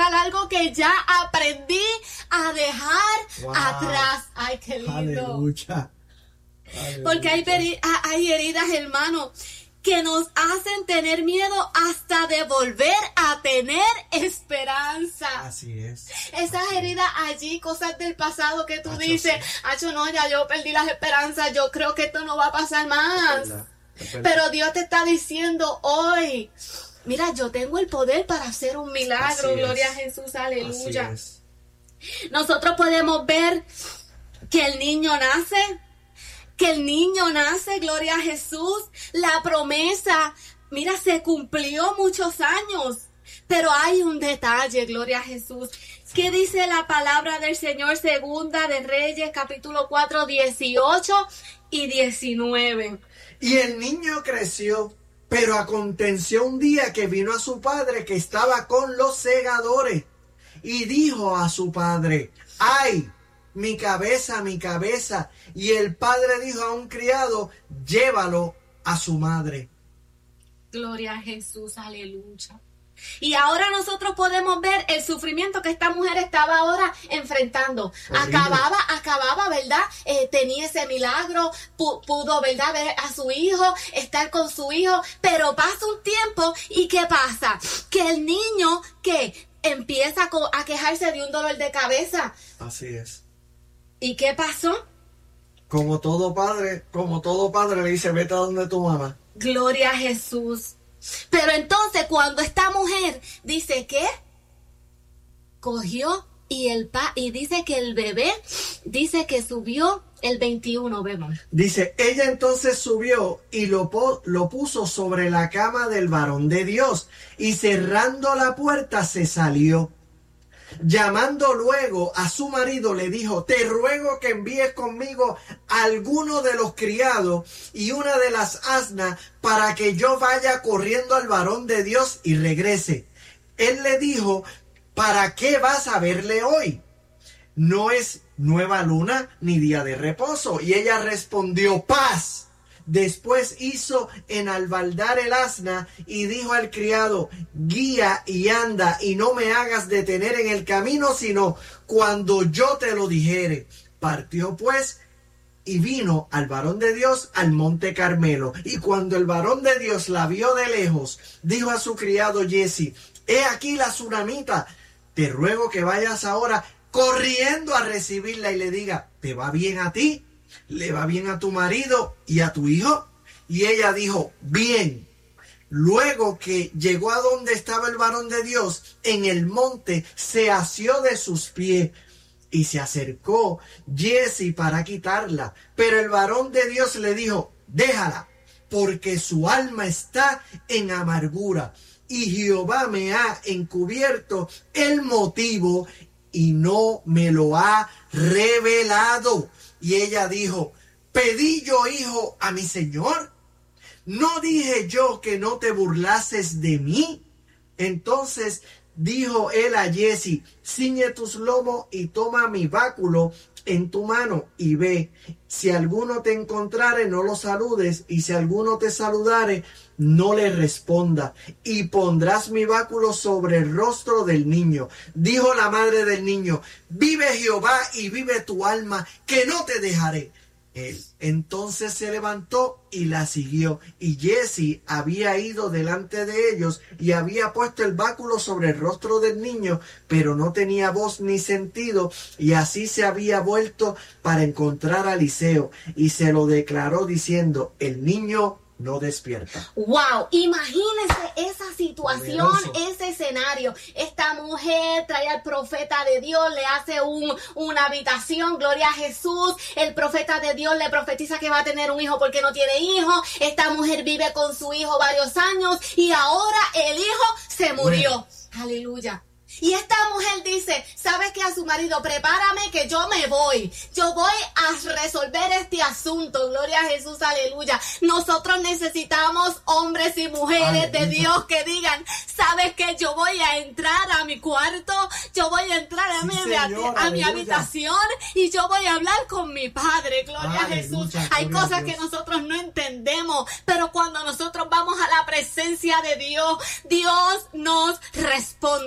recordar algo que ya aprendí a dejar atrás. Ay, qué lindo. Aleluya. Porque hay heridas, hermano, que nos hacen tener miedo hasta de volver a tener esperanza. Así es. Esas heridas allí, cosas del pasado que tú Acho, dices, sí. Acho, no, ya yo perdí las esperanzas, yo creo que esto no va a pasar más. Es verdad. Pero Dios te está diciendo hoy, mira, yo tengo el poder para hacer un milagro. Así Gloria es. a Jesús, aleluya. Así es. Nosotros podemos ver que el niño nace, gloria a Jesús. La promesa, mira, se cumplió muchos años, pero hay un detalle, gloria a Jesús. ¿Qué dice la palabra del Señor? Segunda de Reyes, capítulo 4, 18 y 19. Y el niño creció, pero aconteció un día que vino a su padre que estaba con los segadores y dijo a su padre: ¡ay, mi cabeza, mi cabeza! Y el padre dijo a un criado: llévalo a su madre. Gloria a Jesús, aleluya. Y ahora nosotros podemos ver el sufrimiento que esta mujer estaba ahora enfrentando. Acababa, ¿verdad? Tenía ese milagro, pudo, ¿verdad? Ver a su hijo, estar con su hijo, pero pasa un tiempo y ¿qué pasa? Que el niño que empieza a quejarse de un dolor de cabeza. Así es. ¿Y qué pasó? Como todo padre le dice: vete a donde tu mamá. Gloria a Jesús. Pero entonces cuando esta mujer dice que cogió y dice que el bebé, dice que subió el 21, vemos. Dice: ella entonces subió y lo puso sobre la cama del varón de Dios, y cerrando la puerta se salió. Llamando luego a su marido, le dijo: te ruego que envíes conmigo a alguno de los criados y una de las asnas, para que yo vaya corriendo al varón de Dios y regrese. Él le dijo: ¿para qué vas a verle hoy? No es nueva luna ni día de reposo. Y ella respondió: paz. Después hizo enalbardar el asna y dijo al criado: guía y anda, y no me hagas detener en el camino, sino cuando yo te lo dijere. Partió pues y vino al varón de Dios al monte Carmelo. Y cuando el varón de Dios la vio de lejos, dijo a su criado Giezi: he aquí la sunamita, te ruego que vayas ahora corriendo a recibirla y le diga: ¿te va bien a ti? ¿Le va bien a tu marido y a tu hijo? Y ella dijo: bien. Luego que llegó a donde estaba el varón de Dios en el monte, se asió de sus pies y se acercó Giezi para quitarla. Pero el varón de Dios le dijo: déjala, porque su alma está en amargura, y Jehová me ha encubierto el motivo y no me lo ha revelado. Y ella dijo: ¿pedí yo hijo a mi señor? ¿No dije yo que no te burlases de mí? Entonces dijo él a Giezi: ciñe tus lomos y toma mi báculo en tu mano y ve. Si alguno te encontrare, no lo saludes, y si alguno te saludare, no le responda. Y pondrás mi báculo sobre el rostro del niño. Dijo la madre del niño: vive Jehová y vive tu alma, que no te dejaré. Él entonces se levantó y la siguió. Y Giezi había ido delante de ellos y había puesto el báculo sobre el rostro del niño, pero no tenía voz ni sentido. Y así se había vuelto para encontrar a Eliseo y se lo declaró diciendo: el niño no despierta. Wow, imagínense esa situación, Poderoso. ese escenario. Esta mujer trae al profeta de Dios, le hace una habitación, gloria a Jesús. El profeta de Dios le profetiza que va a tener un hijo porque no tiene hijo. Esta mujer vive con su hijo varios años y ahora el hijo se murió. Aleluya. Y esta mujer dice: ¿sabes qué? A su marido: prepárame que yo me voy. Yo voy a resolver este asunto. Gloria a Jesús, aleluya. Nosotros necesitamos hombres y mujeres de Dios que digan: ¿sabes qué? Yo voy a entrar a mi cuarto. Yo voy a entrar a mi habitación y yo voy a hablar con mi Padre. Gloria a Jesús. Hay cosas que nosotros no entendemos, pero cuando nosotros vamos a la presencia de Dios, Dios nos responde. Así es.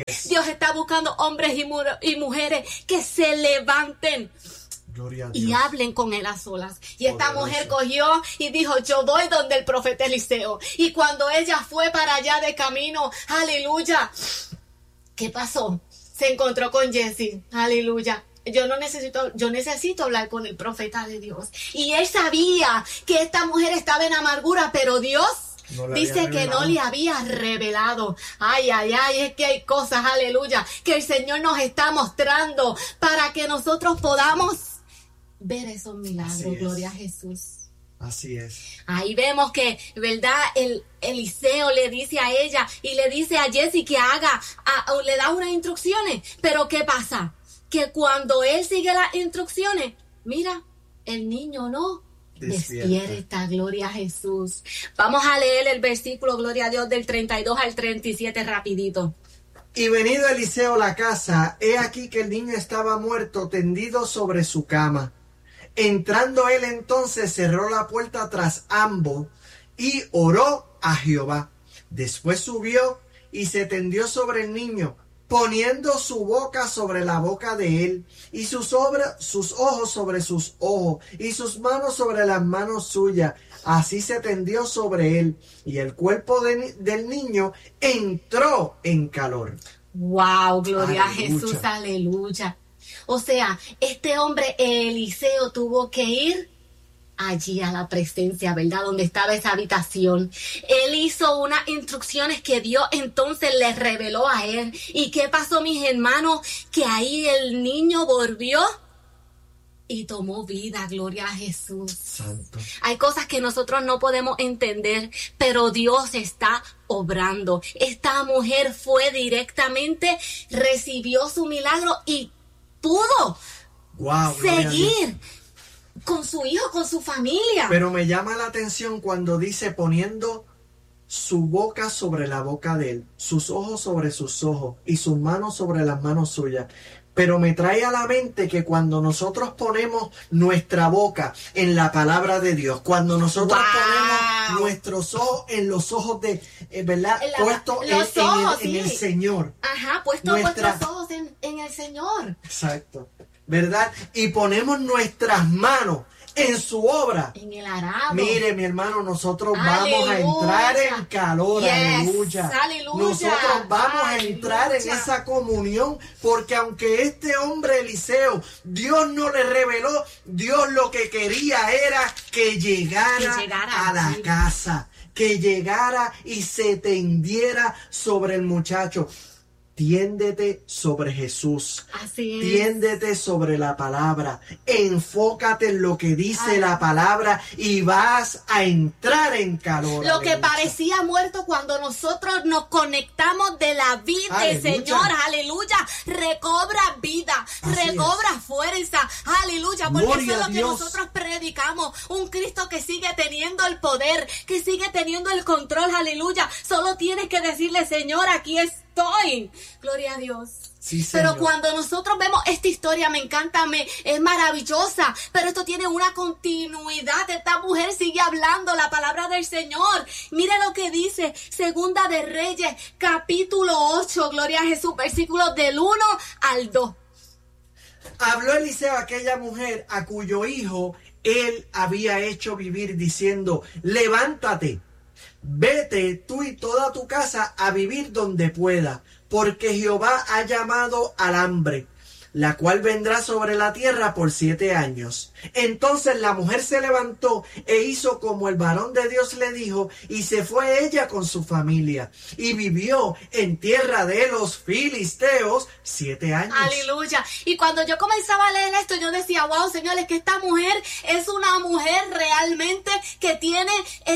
Dios está buscando hombres y mujeres que se levanten Gloria a y Dios. hablen con él a solas. Y esta Poderoso. mujer cogió y dijo, yo voy donde el profeta Eliseo. Y cuando ella fue para allá de camino, aleluya, ¿qué pasó? Se encontró con Jesse, aleluya. Yo necesito hablar con el profeta de Dios. Y él sabía que esta mujer estaba en amargura, pero Dios No le dice había que no revelado. le había revelado. Ay, ay, ay, es que hay cosas, aleluya, que el Señor nos está mostrando para que nosotros podamos ver esos milagros. Así es. Gloria a Jesús. Así es. Ahí vemos que, ¿verdad? Eliseo le dice a ella y le dice a Jesse que le da unas instrucciones. Pero ¿qué pasa? Que cuando él sigue las instrucciones, mira, el niño no despierta. Gloria a Jesús. Vamos a leer el versículo, gloria a Dios, del 32 al 37 rapidito. Y venido Eliseo a la casa, he aquí que el niño estaba muerto, tendido sobre su cama. Entrando él entonces cerró la puerta tras ambos y oró a Jehová. Después subió y se tendió sobre el niño, poniendo su boca sobre la boca de él, y sus ojos sobre sus ojos, y sus manos sobre las manos suyas. Así se tendió sobre él, y el cuerpo del niño entró en calor. Wow, gloria a Aleluya. Jesús, aleluya. O sea, este hombre Eliseo tuvo que ir allí a la presencia, ¿verdad? Donde estaba esa habitación. Él hizo unas instrucciones que Dios entonces le reveló a él. ¿Y qué pasó, mis hermanos? Que ahí el niño volvió y tomó vida, gloria a Jesús. Santo. Hay cosas que nosotros no podemos entender, pero Dios está obrando. Esta mujer fue directamente, recibió su milagro y pudo Wow, gloria a Dios. seguir con su hijo, con su familia. Pero me llama la atención cuando dice poniendo su boca sobre la boca de él, sus ojos sobre sus ojos y sus manos sobre las manos suyas. Pero me trae a la mente que cuando nosotros ponemos nuestra boca en la palabra de Dios, cuando nosotros Wow. ponemos nuestros ojos en los ojos de, ¿verdad? Puestos los ojos, en el sí. Señor. Ajá, puesto Nuestra- vuestros ojos en el Señor, Exacto. ¿Verdad? Y ponemos nuestras manos en su obra. en el arado. Mire, mi hermano, nosotros vamos a Aleluya. entrar en calor, Yes. aleluya. Aleluya. Nosotros vamos a Aleluya. entrar en esa comunión, porque aunque este hombre Eliseo, Dios no le reveló, Dios lo que quería era que llegara a la allí. casa, que llegara y se tendiera sobre el muchacho. Tiéndete sobre Jesús. Así es. Tiéndete sobre la palabra, enfócate en lo que dice la palabra y vas a entrar en calor. Lo que Aleluya. parecía muerto, cuando nosotros nos conectamos de la vida del Aleluya. Señor, aleluya, recobra vida, Así recobra fuerza, aleluya, porque Gloria eso es a lo que Dios. nosotros predicamos, un Cristo que sigue teniendo el poder, que sigue teniendo el control, aleluya. Solo tienes que decirle, Señor, aquí estoy. Gloria a Dios. Sí, Pero Señor. cuando nosotros vemos esta historia, me encanta, es maravillosa, pero esto tiene una continuidad. Esta mujer sigue hablando la palabra del Señor. Mire lo que dice Segunda de Reyes, capítulo 8, gloria a Jesús, versículos del 1 al 2. Habló Eliseo a aquella mujer a cuyo hijo él había hecho vivir, diciendo: levántate, vete tú y toda tu casa a vivir donde pueda, porque Jehová ha llamado al hambre, la cual vendrá sobre la tierra por 7 años. Entonces la mujer se levantó e hizo como el varón de Dios le dijo, y se fue ella con su familia, y vivió en tierra de los filisteos 7 años. Aleluya. Y cuando yo comenzaba a leer esto, yo decía, wow, señores, que esta mujer es una mujer realmente que tiene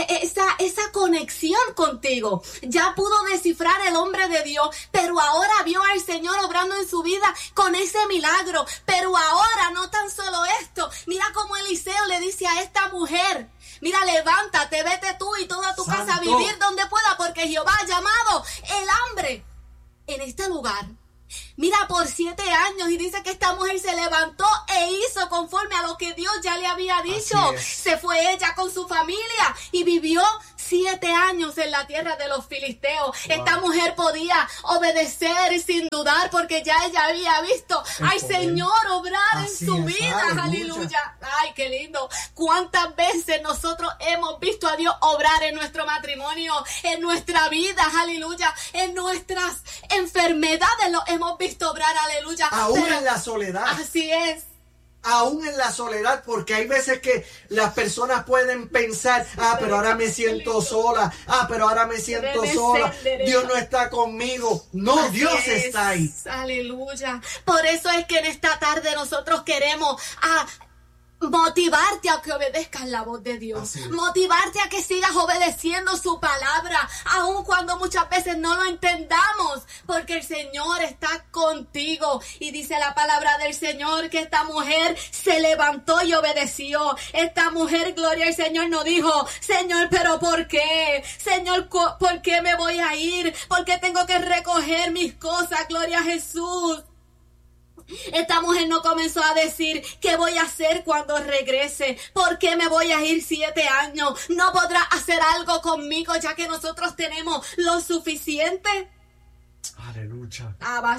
esa conexión contigo. Ya pudo descifrar el hombre de Dios, pero ahora vio al Señor obrando en su vida con ese milagro. Pero ahora no tan solo esto. Mira cómo Eliseo le dice a esta mujer: mira, levántate, vete tú y toda tu casa a Santo. vivir donde pueda, porque Jehová ha llamado el hambre en este lugar. Mira, por 7 años, y dice que esta mujer se levantó e hizo conforme a lo que Dios ya le había dicho. Así es. Se fue ella con su familia y vivió 7 años en la tierra de los filisteos. Esta mujer podía obedecer sin dudar porque ya ella había visto al Señor obrar en su vida. Aleluya. Ay, qué lindo. ¿Cuántas veces nosotros hemos visto a Dios obrar en nuestro matrimonio, en nuestra vida? Aleluya. En nuestras enfermedades lo hemos visto obrar. Aleluya. Aún en la soledad. Así es. Aún en la soledad, porque hay veces que las personas pueden pensar, pero ahora me siento sola, pero ahora me siento sola, Dios no está conmigo. No, Dios está ahí. Aleluya. Por eso es que en esta tarde nosotros queremos motivarte a que obedezcas la voz de Dios. Motivarte a que sigas obedeciendo su palabra, aun cuando muchas veces no lo entendamos, porque el Señor está contigo. Y dice la palabra del Señor que esta mujer se levantó y obedeció. Esta mujer, gloria al Señor, no dijo, Señor, pero ¿por qué? Señor, ¿por qué me voy a ir? ¿Por qué tengo que recoger mis cosas? Gloria a Jesús. Esta mujer no comenzó a decir, ¿qué voy a hacer cuando regrese? ¿Por qué me voy a ir 7 años? ¿No podrá hacer algo conmigo ya que nosotros tenemos lo suficiente? Aleluya.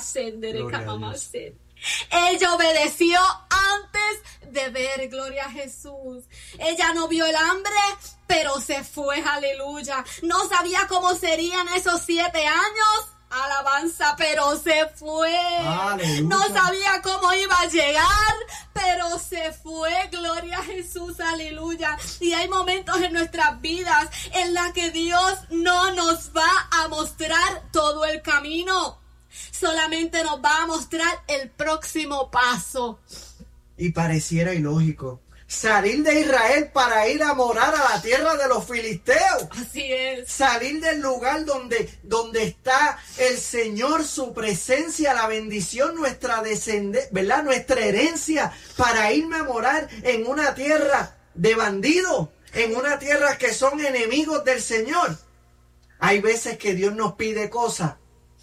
Ella obedeció antes de ver, gloria a Jesús. Ella no vio el hambre, pero se fue, aleluya. No sabía cómo serían esos 7 años. Alabanza, pero se fue. Aleluya. No sabía cómo iba a llegar, pero se fue. Gloria a Jesús, aleluya. Y hay momentos en nuestras vidas en las que Dios no nos va a mostrar todo el camino. Solamente nos va a mostrar el próximo paso. Y pareciera ilógico salir de Israel para ir a morar a la tierra de los filisteos. Así es. Salir del lugar donde está el Señor, su presencia, la bendición, nuestra descendencia, ¿verdad? Nuestra herencia, para irme a morar en una tierra de bandidos, en una tierra que son enemigos del Señor. Hay veces que Dios nos pide cosas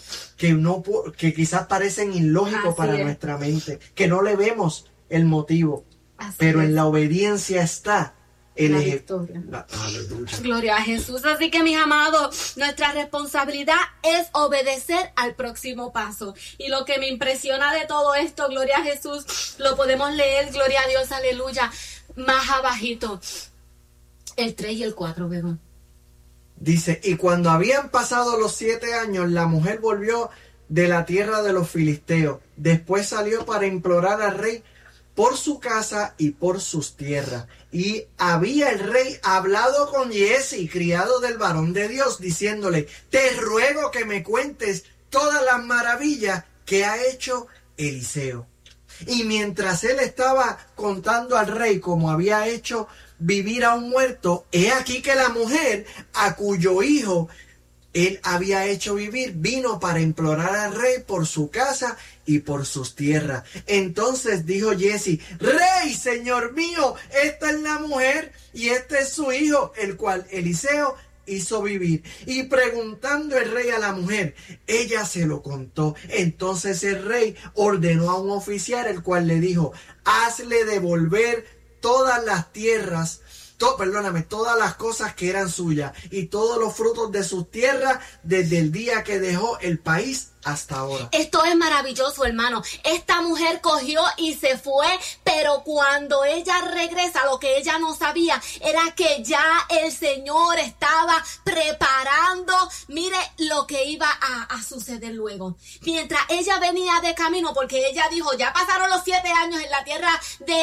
que quizás parecen ilógicos para nuestra mente, que no le vemos el motivo. Pero en la obediencia está el victoria. Gloria a Jesús. Así que, mis amados, nuestra responsabilidad es obedecer al próximo paso. Y lo que me impresiona de todo esto, gloria a Jesús, lo podemos leer, gloria a Dios, aleluya, más abajito. El 3 y el 4, bebé. Dice, y cuando habían pasado los 7 años, la mujer volvió de la tierra de los filisteos. Después salió para implorar al rey por su casa y por sus tierras. Y había el rey hablado con Giezi, criado del varón de Dios, diciéndole, te ruego que me cuentes todas las maravillas que ha hecho Eliseo. Y mientras él estaba contando al rey cómo había hecho vivir a un muerto, he aquí que la mujer a cuyo hijo él había hecho vivir, vino para implorar al rey por su casa y por sus tierras. Entonces dijo Giezi, rey, señor mío, esta es la mujer y este es su hijo, el cual Eliseo hizo vivir. Y preguntando el rey a la mujer, ella se lo contó. Entonces el rey ordenó a un oficial, el cual le dijo, hazle devolver todas las tierras, todas las cosas que eran suyas y todos los frutos de sus tierras desde el día que dejó el país hasta ahora. Esto es maravilloso, hermano. Esta mujer cogió y se fue, pero cuando ella regresa, lo que ella no sabía era que ya el Señor estaba preparando, mire lo que iba a suceder luego. Mientras ella venía de camino, porque ella dijo, ya pasaron los 7 años en la tierra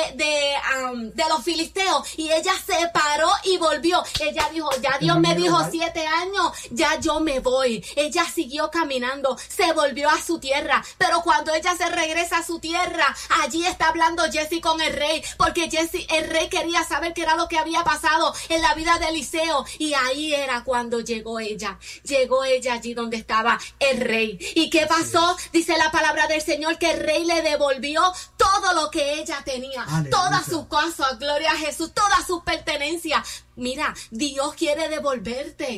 de los filisteos, y ella se paró y volvió. Ella dijo, ya Dios me dijo 7 años, ya yo me voy. Ella siguió caminando, se volvió a su tierra, pero cuando ella se regresa a su tierra, allí está hablando Giezi con el rey, porque el rey quería saber qué era lo que había pasado en la vida de Eliseo, y ahí era cuando llegó ella allí donde estaba el rey. ¿Y qué pasó? Dice la palabra del Señor que el rey le devolvió todo lo que ella tenía, aleluya, todas sus cosas, gloria a Jesús, todas sus pertenencias. Mira, Dios quiere devolverte.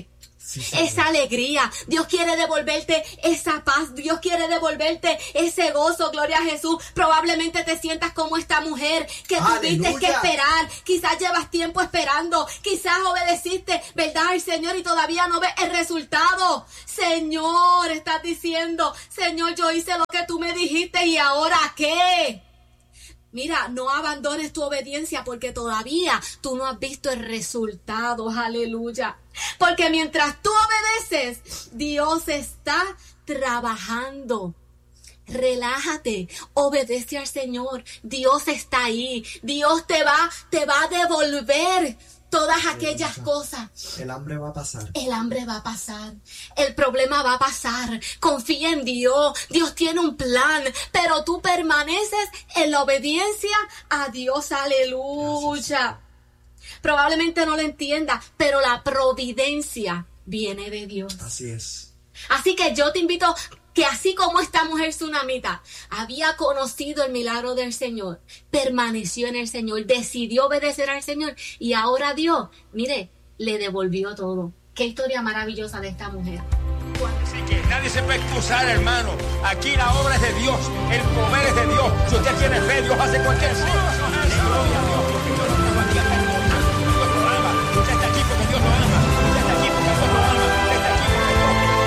Sí, esa alegría. Dios quiere devolverte esa paz. Dios quiere devolverte ese gozo. Gloria a Jesús. Probablemente te sientas como esta mujer que tuviste que esperar. Quizás llevas tiempo esperando. Quizás obedeciste, ¿verdad?, al Señor y todavía no ves el resultado. Señor, estás diciendo, Señor, yo hice lo que tú me dijiste y ¿ahora qué? Mira, no abandones tu obediencia porque todavía tú no has visto el resultado. Aleluya. Porque mientras tú obedeces, Dios está trabajando. Relájate, obedece al Señor. Dios está ahí. Dios te va a devolver todas aquellas cosas. El hambre va a pasar. El hambre va a pasar. El problema va a pasar. Confía en Dios. Dios tiene un plan. Pero tú permaneces en la obediencia a Dios. Aleluya. Gracias. Probablemente no lo entiendas, pero la providencia viene de Dios. Así es. Así que yo te invito que así como esta mujer tsunamita había conocido el milagro del Señor, permaneció en el Señor, decidió obedecer al Señor y ahora Dios, mire, le devolvió todo. Qué historia maravillosa de esta mujer. Así que nadie se puede excusar, hermano. Aquí la obra es de Dios, el poder es de Dios. Si usted tiene fe, Dios hace cualquier cosa. Gloria a Dios, porque Dios no ama. Dios lo ama. Usted está aquí porque Dios lo ama. Usted está aquí porque Dios lo ama. Usted está aquí porque Dios lo ama.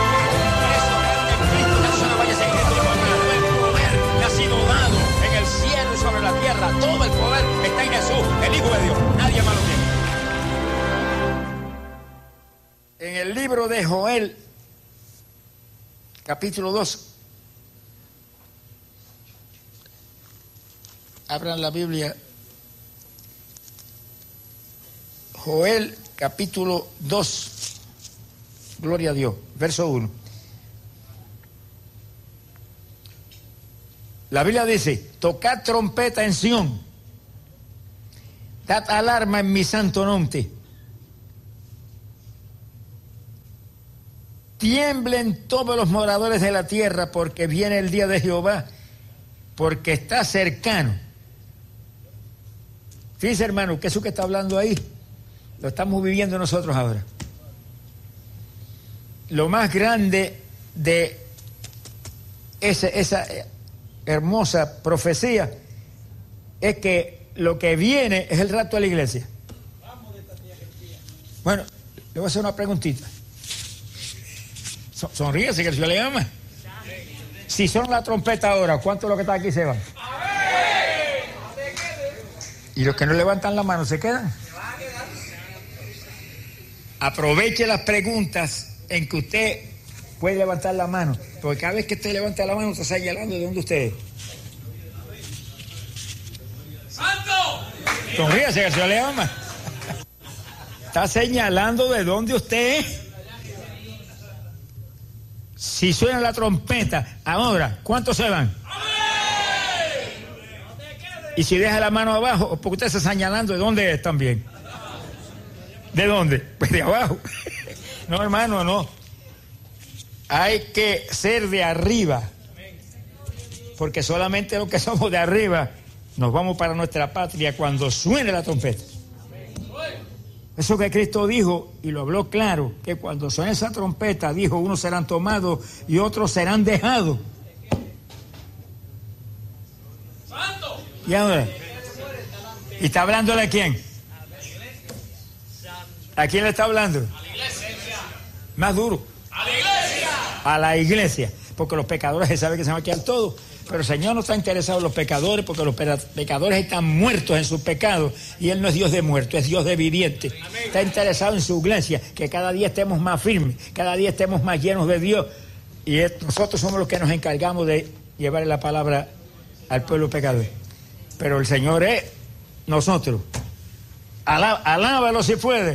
En el cielo y sobre la tierra, todo el poder está en Jesús, el Hijo de Dios. Nadie más lo tiene. En el libro de Joel, capítulo 2, abran la Biblia. Joel, capítulo 2, gloria a Dios, verso 1. La Biblia dice, tocad trompeta en Sión, dad alarma en mi santo monte. Tiemblen todos los moradores de la tierra, porque viene el día de Jehová, porque está cercano. Fíjense, hermano, que eso que está hablando ahí, lo estamos viviendo nosotros ahora. Lo más grande de esa hermosa profecía es que lo que viene es el rapto de la iglesia. Bueno, le voy a hacer una preguntita. Sonríese que el Señor le ama. Si son la trompeta ahora, ¿cuántos de los que están aquí se van? ¿Y los que no levantan la mano se quedan? Aproveche las preguntas en que usted puede levantar la mano, porque cada vez que usted levanta la mano está señalando de dónde usted es. ¡Santo! Sonríase que el Señor le ama. Está señalando de dónde usted es. Si suena la trompeta ahora, ¿cuántos se van? Y si deja la mano abajo, porque usted está señalando de dónde es también. ¿De dónde? Pues de abajo. No, hermano, no. Hay que ser de arriba, porque solamente los que somos de arriba nos vamos para nuestra patria cuando suene la trompeta. Eso que Cristo dijo, y lo habló claro, que cuando suene esa trompeta, dijo, unos serán tomados y otros serán dejados. ¿Y ahora? ¿Y está hablándole a quién? ¿A quién le está hablando? Más duro. A la iglesia, porque los pecadores se sabe que se van a quedar todos, pero el Señor no está interesado en los pecadores, porque los pecadores están muertos en sus pecados, y Él no es Dios de muertos, es Dios de vivientes. Está interesado en su iglesia, que cada día estemos más firmes, cada día estemos más llenos de Dios, y nosotros somos los que nos encargamos de llevar la palabra al pueblo pecador. Pero el Señor es nosotros. Alábalo si puede.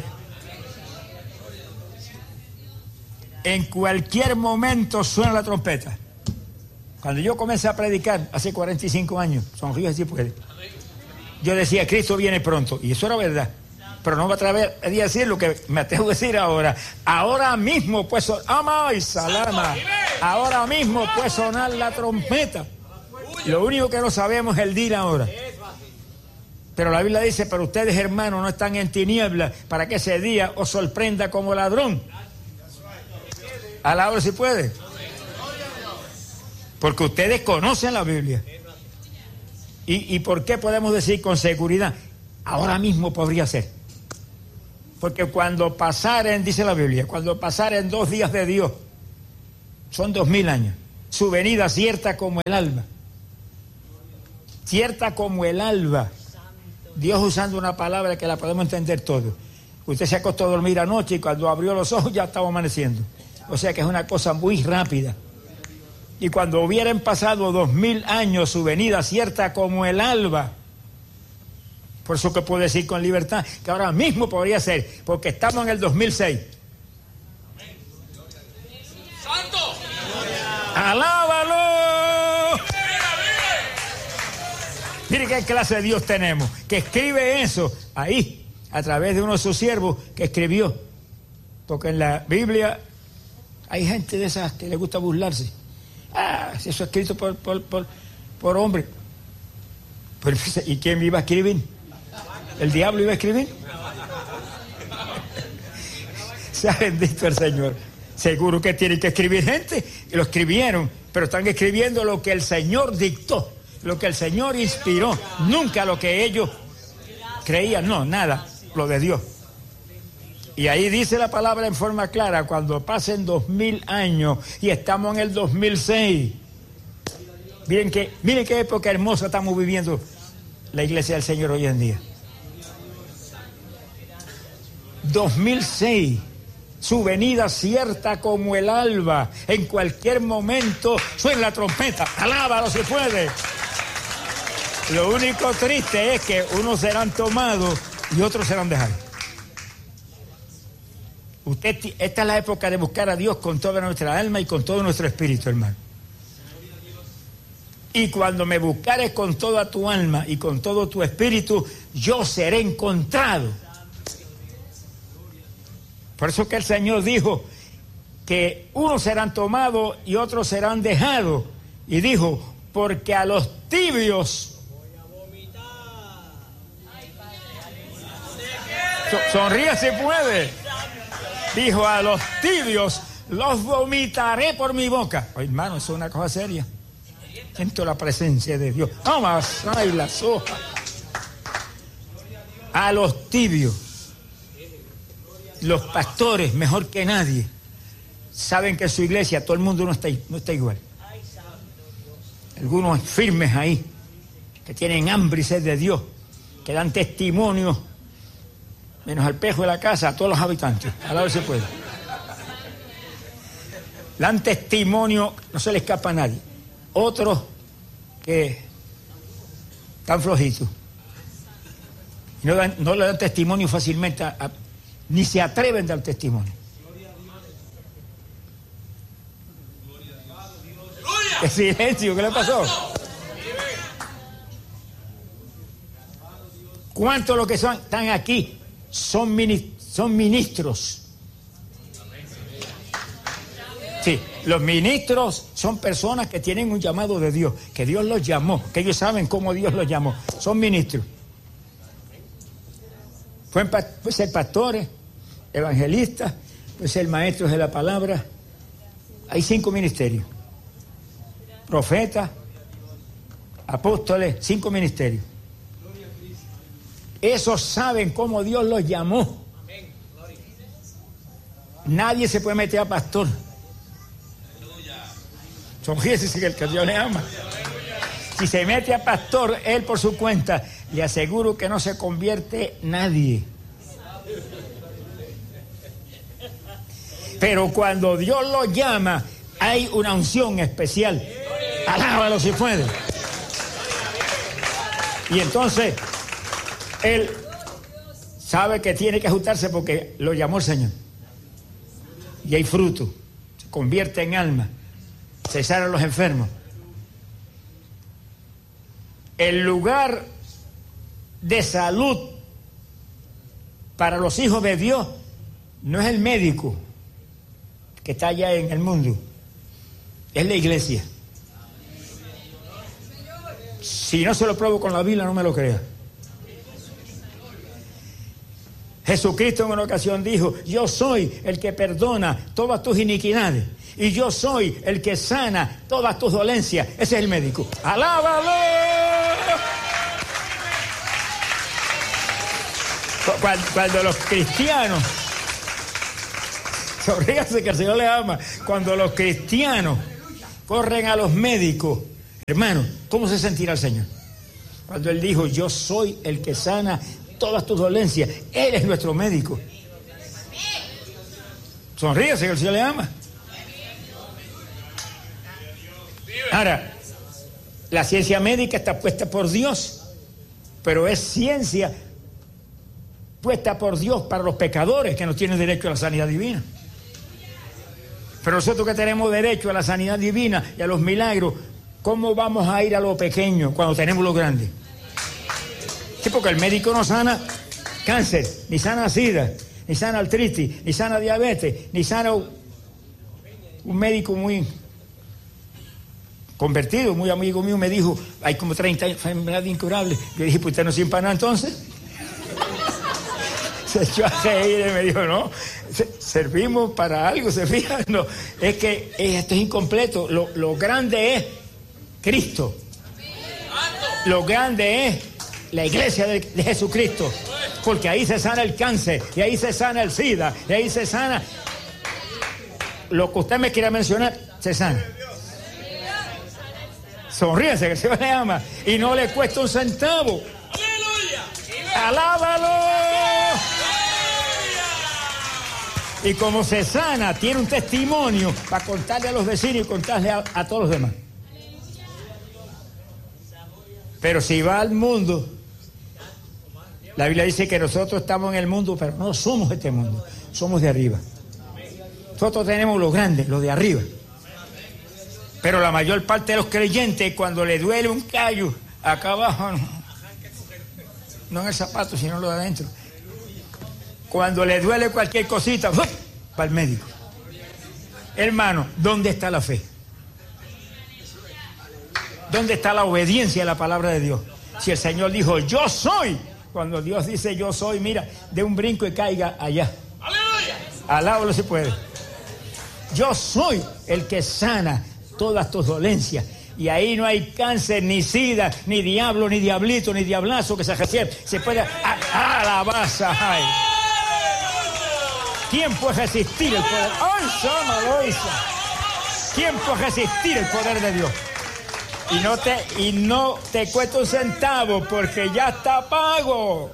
En cualquier momento suena la trompeta. Cuando yo comencé a predicar hace 45 años, sonríe si puede, yo decía, Cristo viene pronto, y eso era verdad, pero no me atreví a decir lo que me atrevo a decir ahora. Ahora mismo pues ahora mismo puede sonar la trompeta. Lo único que no sabemos es el día ahora. Pero la Biblia dice, pero ustedes, hermanos, no están en tinieblas para que ese día os sorprenda como ladrón. Alábalo si puede. Porque ustedes conocen la Biblia. ¿Y por qué podemos decir con seguridad? Ahora mismo podría ser. Porque cuando pasaren, dice la Biblia, cuando pasaren 2 días de Dios, son 2000 años. Su venida cierta como el alba. Cierta como el alba. Dios usando una palabra que la podemos entender todos. Usted se acostó a dormir anoche y cuando abrió los ojos ya estaba amaneciendo. O sea que es una cosa muy rápida. Y cuando hubieran pasado 2000 años, su venida cierta como el alba. Por eso que puedo decir con libertad que ahora mismo podría ser, porque estamos en el 2006. ¡Santo! ¡Alábalo! Mire qué clase de Dios tenemos, que escribe eso ahí, a través de uno de sus siervos que escribió. Porque en la Biblia hay gente de esas que le gusta burlarse. Eso es escrito por hombre. Pero, ¿y quién iba a escribir? ¿El diablo iba a escribir? Sea bendito el Señor. Seguro que tienen que escribir gente, y lo escribieron, pero están escribiendo lo que el Señor dictó, lo que el Señor inspiró, nunca lo que ellos creían, no, nada, lo de Dios. Y ahí dice la palabra en forma clara, cuando pasen 2000 años y estamos en el 2006. Miren qué época hermosa estamos viviendo la iglesia del Señor hoy en día. 2006, su venida cierta como el alba. En cualquier momento suena la trompeta. Alábalo si puede. Lo único triste es que unos serán tomados y otros serán dejados. Esta es la época de buscar a Dios con toda nuestra alma y con todo nuestro espíritu, hermano. Y cuando me buscares con toda tu alma y con todo tu espíritu, yo seré encontrado. Por eso que el Señor dijo que unos serán tomados y otros serán dejados. Y dijo, porque a los tibios... Sonríe si puede. Dijo, a los tibios los vomitaré por mi boca. Oh, hermano, eso es una cosa seria. Siento la presencia de Dios. Vamos, ay, las hojas. A los tibios. Los pastores, mejor que nadie, saben que en su iglesia todo el mundo no está igual. Algunos firmes ahí, que tienen hambre y sed de Dios, que dan testimonio, menos al pejo de la casa, a todos los habitantes. A la vez se puede. Dan testimonio, no se le escapa a nadie. Otros que están flojitos. No le dan testimonio fácilmente ni se atreven a dar testimonio. ¡Qué silencio! ¿Qué le pasó? ¿Cuántos de los que están aquí son ministros? Sí, los ministros son personas que tienen un llamado de Dios, que Dios los llamó, que ellos saben cómo Dios los llamó. Son ministros. Pueden ser pastores, evangelistas, pueden ser maestros de la palabra. Hay 5 ministerios. Profetas, apóstoles, 5 ministerios. Esos saben cómo Dios los llamó. Nadie se puede meter a pastor. Sonríese si el que Dios le ama. Si se mete a pastor, él por su cuenta, le aseguro que no se convierte nadie. Pero cuando Dios lo llama, hay una unción especial. Alábalo si puede. Y entonces, él sabe que tiene que ajustarse porque lo llamó el Señor. Y hay fruto. Se convierte en alma. Se sanan los enfermos. El lugar de salud para los hijos de Dios no es el médico que está allá en el mundo, es la iglesia. Si no se lo pruebo con la Biblia, no me lo crea. Jesucristo en una ocasión dijo: yo soy el que perdona todas tus iniquidades y yo soy el que sana todas tus dolencias. Ese es el médico. ¡Alábalo! Cuando los cristianos, sonríase que el Señor le ama, cuando los cristianos corren a los médicos, hermano, ¿cómo se sentirá el Señor? Cuando Él dijo: yo soy el que sana todas tus dolencias. Él es nuestro médico. Sonríase que el Señor le ama. Ahora, la ciencia médica está puesta por Dios, pero es ciencia puesta por Dios para los pecadores que no tienen derecho a la sanidad divina. Pero nosotros que tenemos derecho a la sanidad divina y a los milagros, ¿cómo vamos a ir a lo pequeño cuando tenemos lo grande? Sí, porque el médico no sana cáncer, ni sana sida, ni sana artritis, ni sana diabetes, ni sana un médico muy convertido, muy amigo mío, me dijo: hay como 30 enfermedades incurables. Yo dije: pues usted no se empana entonces. Se echó a reír y me dijo: no, servimos para algo, se fijan. No, es que esto es incompleto. Lo grande es Cristo. Lo grande es la iglesia de Jesucristo, porque ahí se sana el cáncer, y ahí se sana el SIDA, y ahí se sana lo que usted me quiera mencionar, se sana. Sonríese que el Señor le ama y no le cuesta un centavo. ¡Alábalo! Y como se sana, tiene un testimonio para contarle a los vecinos y contarle a todos los demás. Pero si va al mundo, la Biblia dice que nosotros estamos en el mundo, pero no somos este mundo, somos de arriba. Nosotros tenemos lo grande, lo de arriba. Pero la mayor parte de los creyentes, cuando le duele un callo acá abajo, no en el zapato, sino lo de adentro, cuando le duele cualquier cosita, ¡uf!, para el médico. Hermano, ¿dónde está la fe? ¿Dónde está la obediencia a la palabra de Dios? Si el Señor dijo: yo soy, cuando Dios dice yo soy, mira, de un brinco y caiga allá. ¡Aleluya! Al lado no se puede. Yo soy el que sana todas tus dolencias. Y ahí no hay cáncer, ni sida, ni diablo, ni diablito, ni diablazo que se recibe. Se puede alabanza. ¡Ay! ¿Quién puede resistir el poder? ¡Ay, Samaloisa! ¿Quién puede resistir el poder de Dios? Y no te cuesta un centavo, porque ya está pago.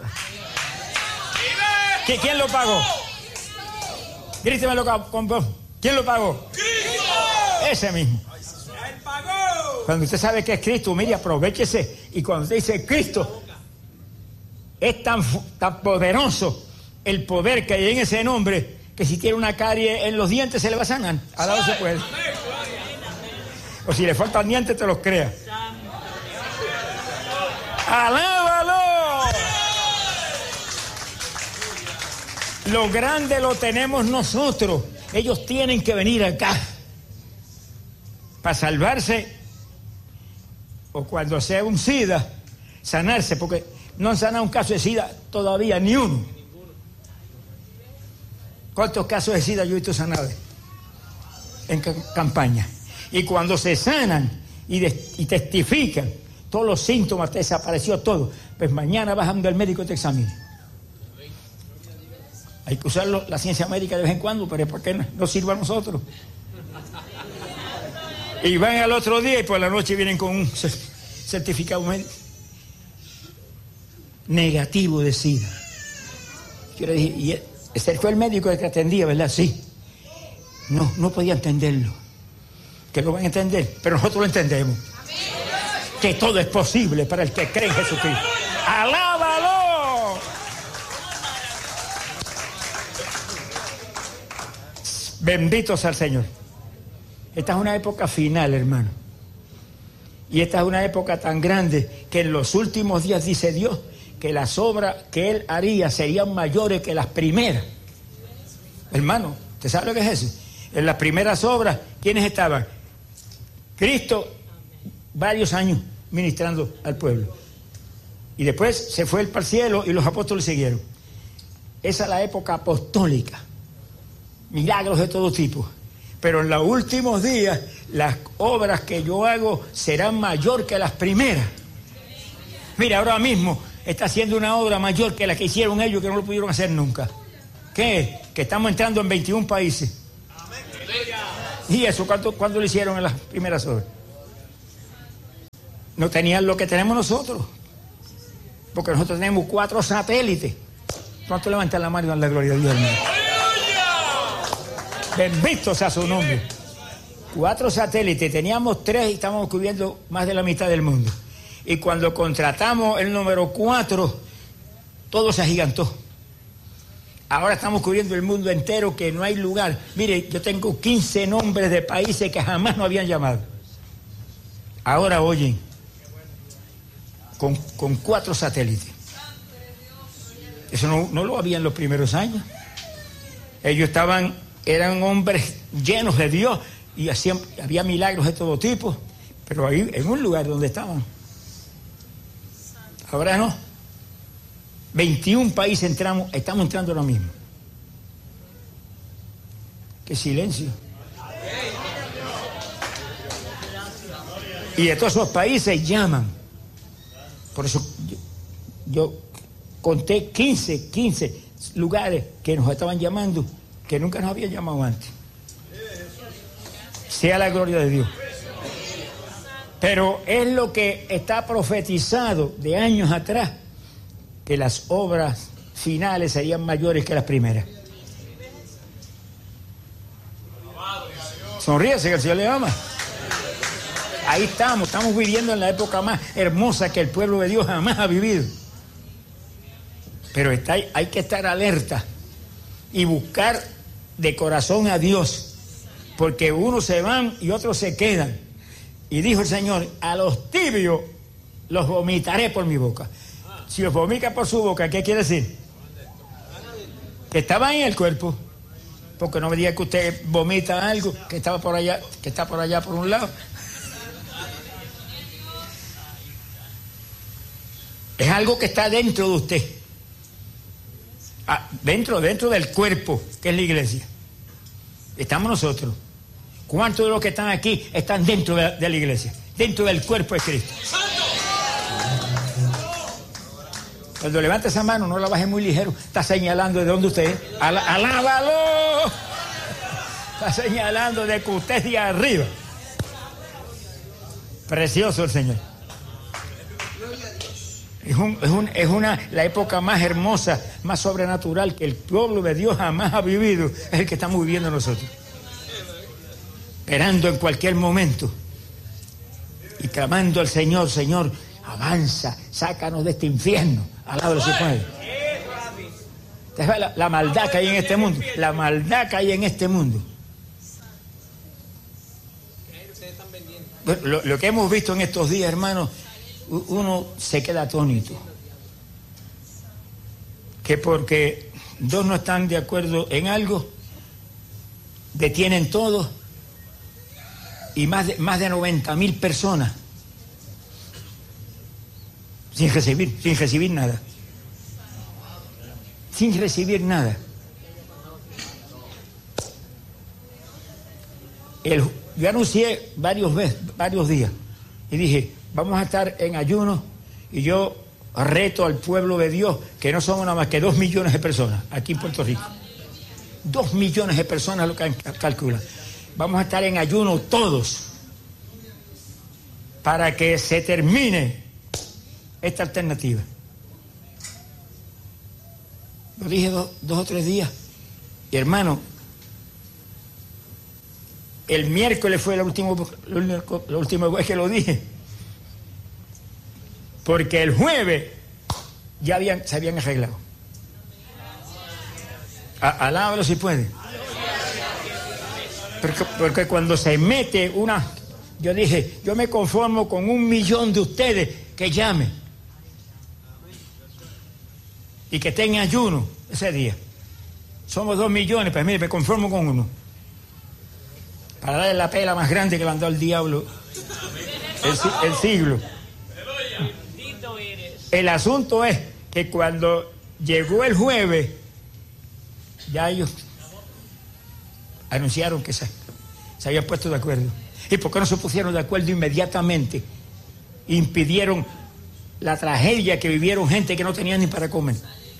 ¿Quién lo pagó? Grítemelo con voz. ¿Quién lo pagó? ¡Cristo! Ese mismo. Cuando usted sabe que es Cristo, mire, aprovechese. Y cuando usted dice Cristo, es tan poderoso el poder que hay en ese nombre, que si tiene una carie en los dientes se le va a sanar. A la vez se puede. O si le faltan dientes, te los crea. ¡Alábalo! Lo grande lo tenemos nosotros. Ellos tienen que venir acá para salvarse, o cuando sea un SIDA, sanarse, porque no han sanado un caso de SIDA todavía, ni uno. ¿Cuántos casos de SIDA yo he visto sanados en campaña? Y cuando se sanan y testifican, todos los síntomas, te desapareció todo, pues mañana vas a donde el médico te examine. Hay que usar la ciencia médica de vez en cuando, pero ¿por qué no sirve a nosotros? Y van al otro día y por la noche vienen con un certificado médico negativo de SIDA. Yo le dije: ¿y ese fue el médico que atendía, verdad? Sí. No podía entenderlo. Que lo van a entender, pero nosotros lo entendemos. Que todo es posible para el que cree en Jesucristo. ¡Alábalo! Bendito sea el Señor. Esta es una época final, hermano. Y esta es una época tan grande que en los últimos días, dice Dios, que las obras que Él haría serían mayores que las primeras. Hermano, ¿usted sabe lo que es eso? En las primeras obras, ¿quiénes estaban? Cristo, varios años ministrando al pueblo. Y después se fue para el cielo y los apóstoles siguieron. esa es la época apostólica. Milagros de todo tipo. Pero en los últimos días, las obras que yo hago serán mayor que las primeras. Mira, ahora mismo está haciendo una obra mayor que la que hicieron ellos, que no lo pudieron hacer nunca. ¿Qué es? Que estamos entrando en 21 países. ¿Y eso cuándo lo hicieron en las primeras obras? No tenían lo que tenemos nosotros. Porque nosotros tenemos 4 satélites. ¿Cuánto levantan la mano y dan la gloria a Dios, hermano? Bendito sea su nombre. 4 satélites, teníamos 3 y estábamos cubriendo más de la mitad del mundo. Y cuando contratamos el número 4, todo se agigantó. Ahora estamos cubriendo el mundo entero, que no hay lugar. Mire, yo tengo 15 nombres de países que jamás nos habían llamado. Ahora oyen, con 4 satélites. Eso no lo había en los primeros años. Ellos eran hombres llenos de Dios y había milagros de todo tipo, pero ahí en un lugar donde estaban. Ahora no. 21 países estamos entrando ahora mismo. ¡Qué silencio! Y de todos esos países llaman. Por eso yo conté 15 lugares que nos estaban llamando, que nunca nos habían llamado antes. Sea la gloria de Dios. Pero es lo que está profetizado de años atrás, que las obras finales serían mayores que las primeras. Sonríese, que el Señor le ama. Ahí estamos viviendo en la época más hermosa que el pueblo de Dios jamás ha vivido. Pero hay que estar alerta y buscar de corazón a Dios, porque unos se van y otros se quedan. Y dijo el Señor: a los tibios los vomitaré por mi boca. Si los vomita por su boca, ¿qué quiere decir? Que estaba en el cuerpo. Porque no me diga que usted vomita algo que estaba por allá, que está por allá por un lado. Es algo que está dentro de usted. Dentro del cuerpo, que es la iglesia. Estamos nosotros. ¿Cuántos de los que están aquí están dentro de la iglesia? Dentro del cuerpo de Cristo. Cuando levanta esa mano, no la baje muy ligero. Está señalando de dónde usted es. ¡Alábalo! Está señalando de que usted es de arriba. Precioso el Señor. Es la época más hermosa, más sobrenatural que el pueblo de Dios jamás ha vivido. Es el que estamos viviendo nosotros. Esperando en cualquier momento y clamando al Señor: Señor, avanza, sácanos de este infierno. Alábalo si puede. ¿Te ves la maldad que hay en este mundo? La maldad que hay en este mundo. Lo que hemos visto en estos días, hermanos, uno se queda atónito. Que porque dos no están de acuerdo en algo, detienen todo, y más de 90.000 personas sin recibir nada. Sin recibir nada. Yo anuncié varios días y dije: vamos a estar en ayuno, y yo reto al pueblo de Dios, que no somos nada más que 2 millones de personas aquí en Puerto Rico. 2 millones de personas lo que calculan. Vamos a estar en ayuno todos para que se termine esta alternativa. Lo dije 2 o 3 días. Y hermano, el miércoles fue la última vez que lo dije. Porque el jueves ya se habían arreglado. Alábalo si puede. Porque cuando se mete yo dije: yo me conformo con 1 millón de ustedes que llamen y que estén en ayuno ese día. Somos 2 millones, pues mire, me conformo con 1 para darle la pela más grande que le han dado el diablo el siglo. El asunto es que cuando llegó el jueves, Ya ellos anunciaron que se habían puesto de acuerdo. ¿Y por qué no se pusieron de acuerdo inmediatamente? Impidieron la tragedia que vivieron gente que no tenía ni para comer.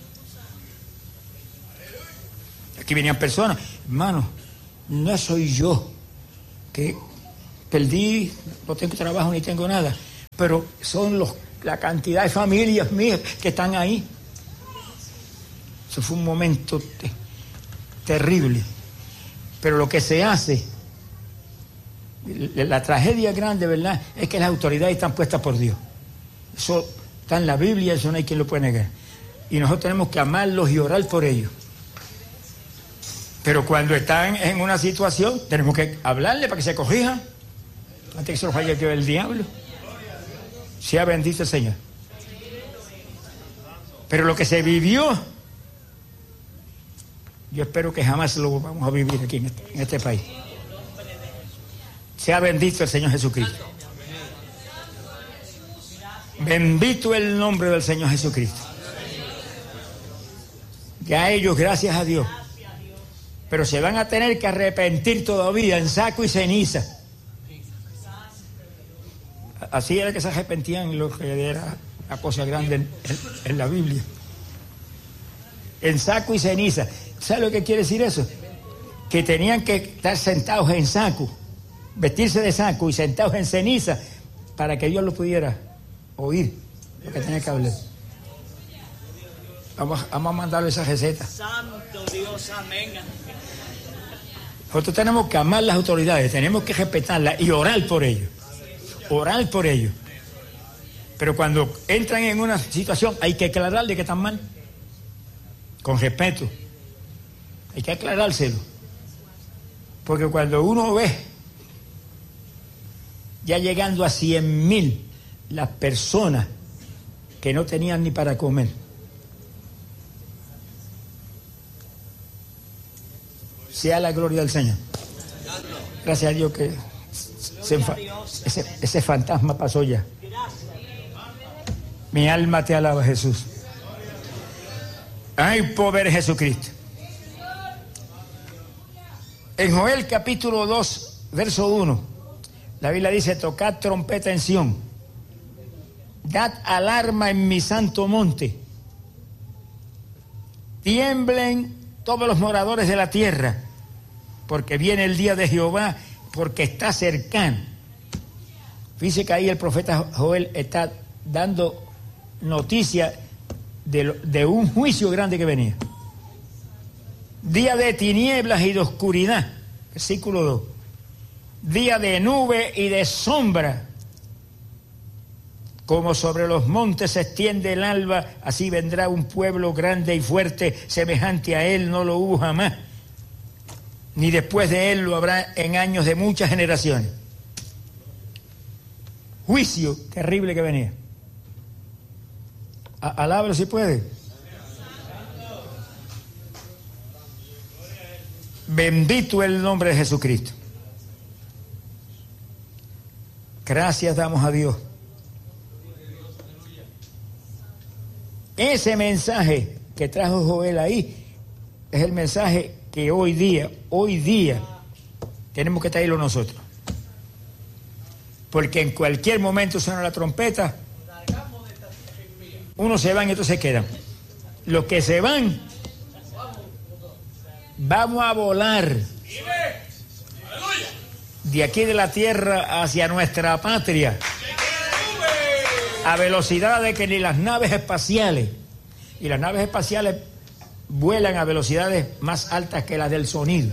Aquí venían personas, hermano, no soy yo que perdí, no tengo trabajo ni tengo nada, pero son la cantidad de familias mías que están ahí. Eso fue un momento terrible. Pero lo que se hace, la tragedia grande, ¿verdad?, es que las autoridades están puestas por Dios. Eso está en la Biblia, eso no hay quien lo pueda negar. Y nosotros tenemos que amarlos y orar por ellos. Pero cuando están en una situación, tenemos que hablarle para que se corrijan, antes que se los vaya a llevar el diablo. Sea bendito el Señor. Pero lo que se vivió, yo espero que jamás lo vamos a vivir aquí en este país. Sea bendito el Señor Jesucristo. Bendito el nombre del Señor Jesucristo. Ya ellos, gracias a Dios, pero se van a tener que arrepentir todavía en saco y ceniza. Así era que se arrepentían lo que era la cosa grande en la Biblia. En saco y ceniza. ¿Sabe lo que quiere decir eso? Que tenían que estar sentados en saco, vestirse de saco y sentados en ceniza para que Dios lo pudiera oír lo que tenía que hablar. Vamos a mandarle esa receta. Santo Dios, amén. Nosotros tenemos que amar las autoridades, tenemos que respetarlas y orar por ellos. Orar por ellos. Pero cuando entran en una situación hay que aclararle que están mal. Con respeto. Hay que aclarárselo. Porque cuando uno ve ya llegando a 100,000 las personas que no tenían ni para comer, sea la gloria del Señor. Gracias a Dios que ese fantasma pasó ya. Mi alma te alaba, Jesús. Ay, pobre Jesucristo. En Joel capítulo 2, verso 1, la Biblia dice: tocad trompeta en Sión, dad alarma en mi santo monte, tiemblen todos los moradores de la tierra, porque viene el día de Jehová, porque está cercano. Fíjese que ahí el profeta Joel está dando noticia de un juicio grande que venía. Día de tinieblas y de oscuridad, versículo 2. Día de nube y de sombra. Como sobre los montes se extiende el alba, así vendrá un pueblo grande y fuerte, semejante a él no lo hubo jamás, ni después de él lo habrá en años de muchas generaciones. Juicio terrible que venía. Alábalo si puede. Bendito el nombre de Jesucristo. Gracias damos a Dios. Ese mensaje que trajo Joel ahí es el mensaje que hoy día tenemos que traerlo nosotros. Porque en cualquier momento suena la trompeta, unos se van y otros se quedan. Los que se van, vamos a volar de aquí de la tierra hacia nuestra patria a velocidades que ni las naves espaciales, y las naves espaciales vuelan a velocidades más altas que las del sonido.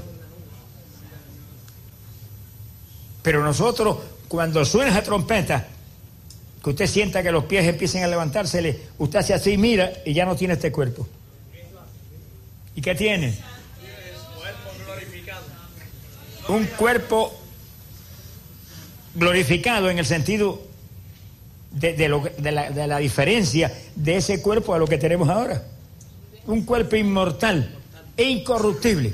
Pero nosotros, cuando suena esa trompeta, que usted sienta que los pies empiecen a levantársele, usted hace así, mira, y ya no tiene este cuerpo. ¿Y qué tiene? Un cuerpo glorificado en el sentido de la diferencia de ese cuerpo a lo que tenemos ahora. Un cuerpo inmortal e incorruptible.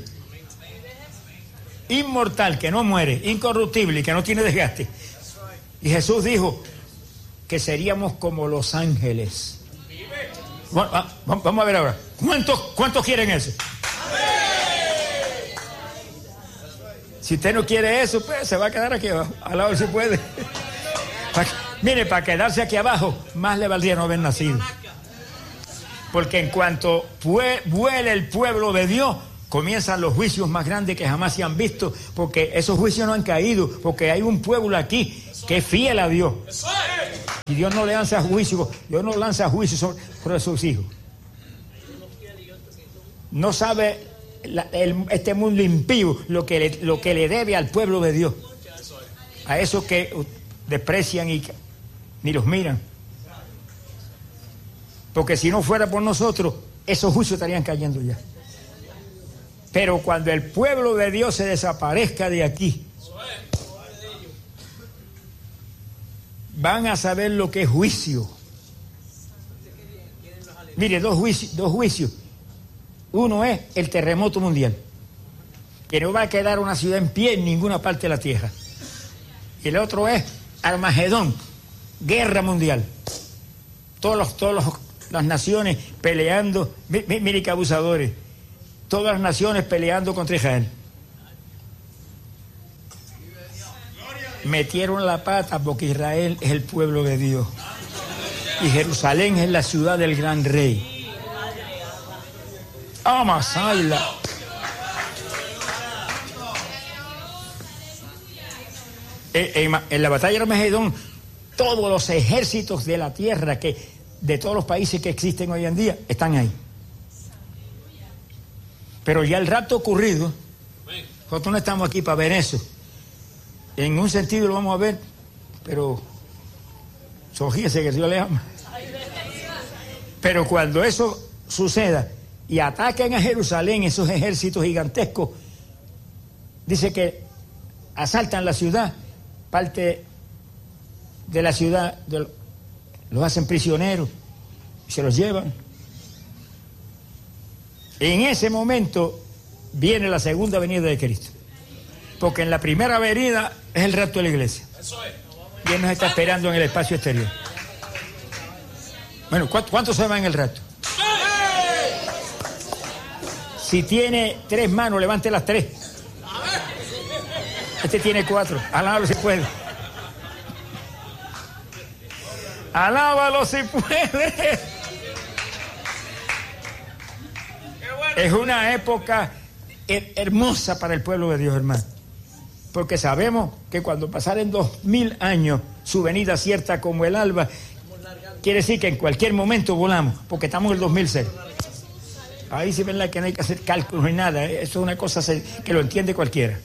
Inmortal, que no muere, incorruptible y que no tiene desgaste. Y Jesús dijo que seríamos como los ángeles. Vamos a ver ahora. ¿Cuántos quieren eso? Si usted no quiere eso, pues se va a quedar aquí abajo. Al lado si puede. Mire, para quedarse aquí abajo, más le valdría no haber nacido. Porque en cuanto vuele el pueblo de Dios, comienzan los juicios más grandes que jamás se han visto, porque esos juicios no han caído, porque hay un pueblo aquí que es fiel a Dios. Y Dios no le lanza juicios, Dios no lanza juicios sobre sus hijos. No sabe este mundo impío lo que le debe al pueblo de Dios. A esos que desprecian y ni los miran. Porque si no fuera por nosotros, esos juicios estarían cayendo ya. Pero cuando el pueblo de Dios se desaparezca de aquí, van a saber lo que es juicio. Mire, dos juicios. Uno es el terremoto mundial, que no va a quedar una ciudad en pie en ninguna parte de la tierra. Y el otro es Armagedón, guerra mundial. Todas las naciones peleando, mire que abusadores, todas las naciones peleando contra Israel. Metieron la pata porque Israel es el pueblo de Dios y Jerusalén es la ciudad del gran rey. Amasayla. En la batalla de Armagedón, todos los ejércitos de la tierra, de todos los países que existen hoy en día, están ahí. Pero ya el rato ocurrido, nosotros no estamos aquí para ver eso. En un sentido lo vamos a ver, pero sojínese que Dios le ama. Pero cuando eso suceda y ataquen a Jerusalén esos ejércitos gigantescos, dice que asaltan la ciudad, parte de la ciudad los hacen prisioneros y se los llevan. En ese momento viene la segunda venida de Cristo, porque en la primera venida es el rapto de la iglesia y Él nos está esperando en el espacio exterior. Bueno, ¿cuántos se van en el rapto? Si tiene 3 manos, levante las 3. Este tiene 4. Alábalo si puede. Alábalo si puede. Es una época hermosa para el pueblo de Dios, hermano. Porque sabemos que cuando pasaren 2000 años, su venida cierta como el alba, quiere decir que en cualquier momento volamos, porque estamos en el 2006. Ahí sí ven que no hay que hacer cálculos ni nada. Eso es una cosa que lo entiende cualquiera.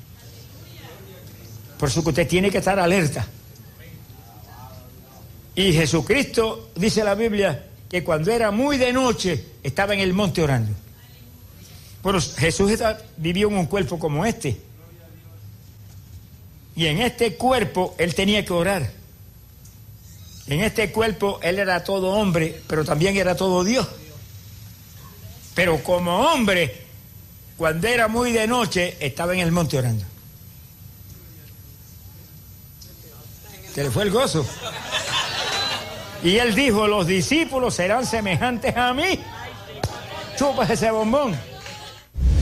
Por eso que usted tiene que estar alerta. Y Jesucristo, dice la Biblia, que cuando era muy de noche, estaba en el monte orando. Bueno, Jesús vivió en un cuerpo como este. Y en este cuerpo, Él tenía que orar. En este cuerpo, Él era todo hombre, pero también era todo Dios. Pero como hombre, cuando era muy de noche, estaba en el monte orando. ¿Se le fue el gozo? Y Él dijo, los discípulos serán semejantes a mí. Chupas ese bombón.